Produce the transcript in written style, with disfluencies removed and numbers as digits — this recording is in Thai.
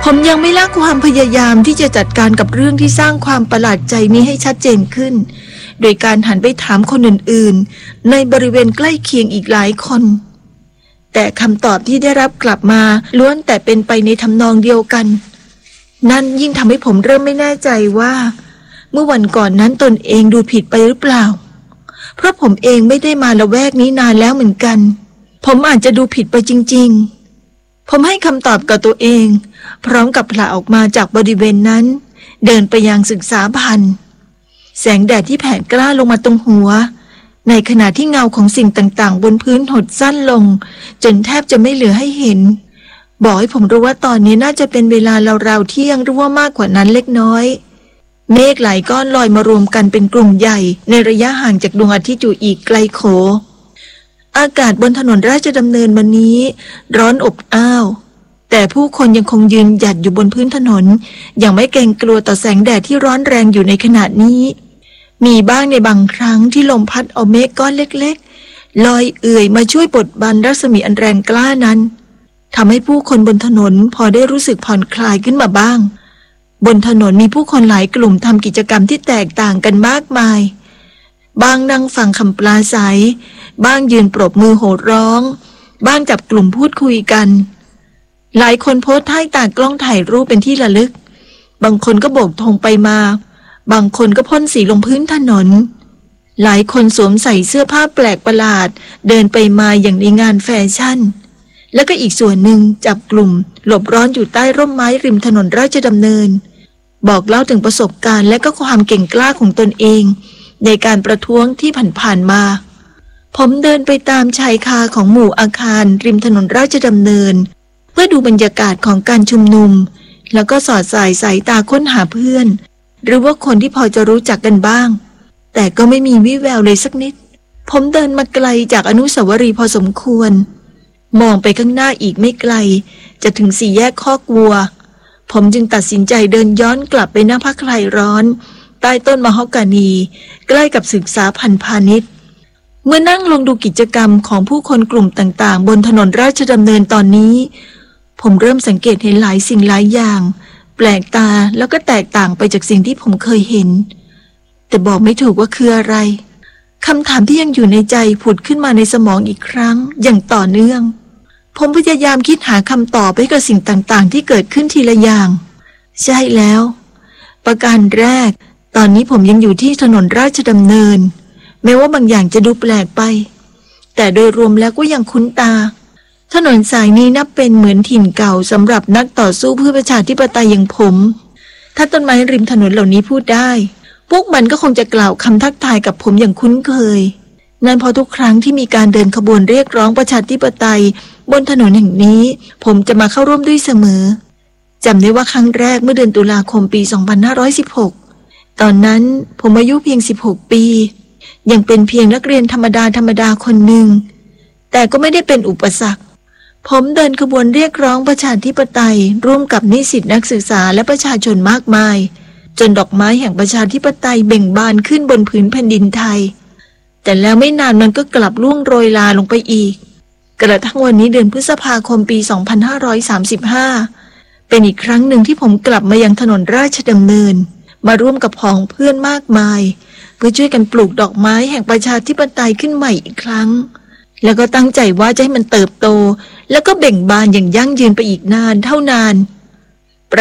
ผมยังไม่ละความพยายามที่จะจัดการกับเรื่องที่สร้างความประหลาดใจนี้ให้ชัดเจนขึ้นโดยการหันไปถามคนอื่นๆในบริเวณใกล้เคียงอีกหลายคนแต่คำตอบที่ได้รับกลับมาล้วนแต่เป็นไปในทำนองเดียวกันนั่นยิ่งทำให้ผมเริ่มไม่แน่ใจว่าเมื่อวันก่อนนั้นตนเองดูผิดไปหรือเปล่าเพราะผมเองไม่ได้มาละแวกนี้นานแล้วเหมือนกันผมอาจจะดูผิดไปจริงๆผมให้คำตอบกับตัวเองพร้อมกับผละออกมาจากบริเวณนั้นเดินไปยังศึกษาพันธ์แสงแดดที่แผ่กล้าลงมาตรงหัวในขณะที่เงาของสิ่งต่างๆบนพื้นหดสั้นลงจนแทบจะไม่เหลือให้เห็นบอกให้ผมรู้ว่าตอนนี้น่าจะเป็นเวลาราวๆเที่ยงหรือว่ามากกว่านั้นเล็กน้อยเมฆหลายก้อนลอยมารวมกันเป็นกลุ่มใหญ่ในระยะห่างจากดวงอาทิตย์อยู่อีกไกลโขอากาศบนถนนราชดำเนินวันนี้ร้อนอบอ้าวแต่ผู้คนยังคงยืนหยัดอยู่บนพื้นถนนอย่างไม่เกรงกลัวต่อแสงแดดที่ร้อนแรงอยู่ในขณะนี้มีบ้างในบางครั้งที่ลมพัดเอาเมฆก้อนเล็กๆลอยเอื่อยมาช่วยบดบังรัศมีอันแรงกล้านั้นทำให้ผู้คนบนถนนพอได้รู้สึกผ่อนคลายขึ้นมาบ้างบนถนนมีผู้คนหลายกลุ่มทำกิจกรรมที่แตกต่างกันมากมายบางนั่งฟังคำปราศัยบ้างยืนปรบมือโห่ร้องบ้างจับกลุ่มพูดคุยกันหลายคนโพสท่าตากล้องถ่ายรูปเป็นที่ระลึกบางคนก็โบกธงไปมาบางคนก็พ่นสีลงพื้นถนนหลายคนสวมใส่เสื้อผ้าแปลกประหลาดเดินไปมาอย่างในงานแฟชั่นแล้วก็อีกส่วนหนึ่งจับกลุ่มหลบร้อนอยู่ใต้ร่มไม้ริมถนนราชดำเนินบอกเล่าถึงประสบการณ์และก็ความเก่งกล้าของตนเองในการประท้วงที่ผ่านมาผมเดินไปตามชายคาของหมู่อาคารริมถนนราชดำเนินเพื่อดูบรรยากาศของการชุมนุมแล้วก็สอดสายตาค้นหาเพื่อนหรือว่าคนที่พอจะรู้จักกันบ้างแต่ก็ไม่มีวี่แววเลยสักนิดผมเดินมาไกลจากอนุสาวรีย์พอสมควรมองไปข้างหน้าอีกไม่ไกลจะถึงสี่แยกคอกวัวผมจึงตัดสินใจเดินย้อนกลับไปนั่งพักคลายร้อนใต้ต้นมะฮอกกานีใกล้กับศึกษาพันธ์พาณิชย์เมื่อนั่งลงดูกิจกรรมของผู้คนกลุ่มต่างๆบนถนนราชดำเนินตอนนี้ผมเริ่มสังเกตเห็นหลายสิ่งหลายอย่างแปลกตาแล้วก็แตกต่างไปจากสิ่งที่ผมเคยเห็นแต่บอกไม่ถูกว่าคืออะไรคำถามที่ยังอยู่ในใจผุดขึ้นมาในสมองอีกครั้งอย่างต่อเนื่องผมพยายามคิดหาคำตอบให้กับสิ่งต่างๆที่เกิดขึ้นทีละอย่างใช่แล้วประการแรกตอนนี้ผมยังอยู่ที่ถนนราชดำเนินแม้ว่าบางอย่างจะดูแปลกไปแต่โดยรวมแล้วก็ยังคุ้นตาถนนสายนี้นับเป็นเหมือนถิ่นเก่าสำหรับนักต่อสู้เพื่อประชาธิปไตยอย่างผมถ้าต้นไม้ริมถนนเหล่านี้พูดได้พวกมันก็คงจะกล่าวคำทักทายกับผมอย่างคุ้นเคยนั่นเพราะทุกครั้งที่มีการเดินขบวนเรียกร้องประชาธิปไตยบนถนนแห่งนี้ผมจะมาเข้าร่วมด้วยเสมอจำได้ว่าครั้งแรกเมื่อเดือนตุลาคมปี 2516 ตอนนั้นผมอายุเพียง 16 ปียังเป็นเพียงนักเรียนธรรมดาคนหนึ่งแต่ก็ไม่ได้เป็นอุปสรรคผมเดินขบวนเรียกร้องประชาธิปไตยร่วมกับนิสิตนักศึกษาและประชาชนมากมายจนดอกไม้แห่งประชาธิปไตยเบ่งบานขึ้นบนผืนแผ่นดินไทยแต่แล้วไม่นานมันก็กลับล่วงโรยลาลงไปอีกกระทั่งวันนี้เดือนพฤษภาคมปี 2535 เป็นอีกครั้งหนึ่งที่ผมกลับมายังถนนราชดำเนินมาร่วมกับพ้องเพื่อนมากมายเพื่อช่วยกันปลูกดอกไม้แห่งประชาธิปไตยขึ้นใหม่อีกครั้งแล้วก็ตั้งใจว่าจะให้มันเติบโตแล้วก็เบ่งบานอย่างยั่งยืนไปอีกนานเท่านาน